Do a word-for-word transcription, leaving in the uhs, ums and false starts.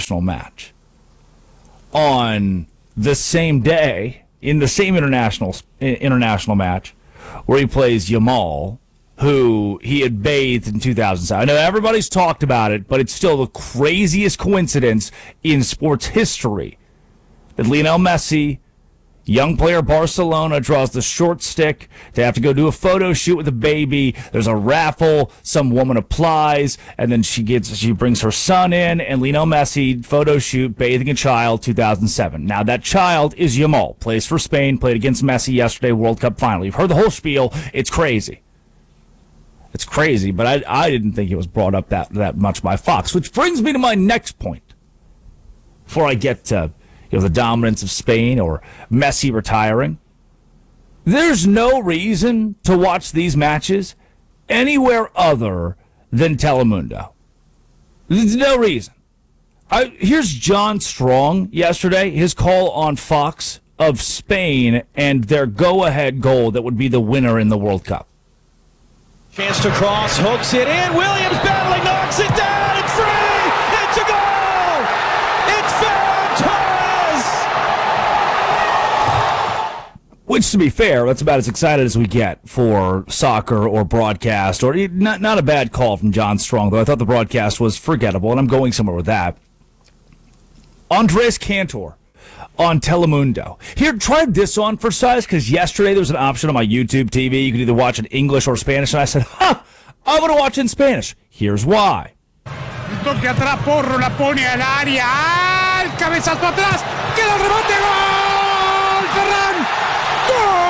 international match on the same day, in the same international international match, where he plays Yamal, who he had bathed in two thousand seven. I know everybody's talked about it, but it's still the craziest coincidence in sports history that Lionel Messi, young player Barcelona, draws the short stick to have to go do a photo shoot with a baby. There's a raffle. Some woman applies, and then she gets she brings her son in, and Lionel Messi photo shoot bathing a child, two thousand seven. Now that child is Yamal, plays for Spain, played against Messi yesterday, World Cup final. You've heard the whole spiel. It's crazy. It's crazy, but I I didn't think it was brought up that that much by Fox, which brings me to my next point. Before I get to you know, the dominance of Spain or Messi retiring. There's no reason to watch these matches anywhere other than Telemundo. There's no reason. I, here's John Strong yesterday, his call on Fox of Spain and their go-ahead goal that would be the winner in the World Cup. Chance to cross, hooks it in. Williams battling, knocks it down. It's free. It's a goal. It's Ferran Torres. Which, to be fair, that's about as excited as we get for soccer or broadcast. Or not, not a bad call from John Strong, though. I thought the broadcast was forgettable, and I'm going somewhere with that. Andres Cantor on Telemundo. Here, try this on for size, because yesterday there was an option on my YouTube T V. You could either watch in English or Spanish, and I said, huh, I'm going to watch in Spanish. Here's why. Toque atrás, Porro la pone al área. ¡Ah! El cabezazo atrás. Queda el rebote. ¡Gol! Ferran. ¡Gol!